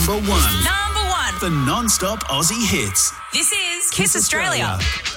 Number one Number one. for non-stop Aussie hits. This is Kiss Australia.